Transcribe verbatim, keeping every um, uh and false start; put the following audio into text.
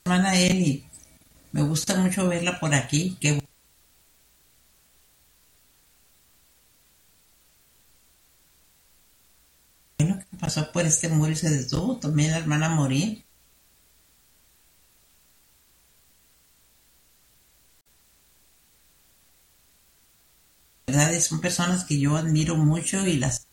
hermana Eli, me gusta mucho verla por aquí. Qué bueno que pasó por este muro y se detuvo. También la hermana morir. La verdad, son personas que yo admiro mucho y las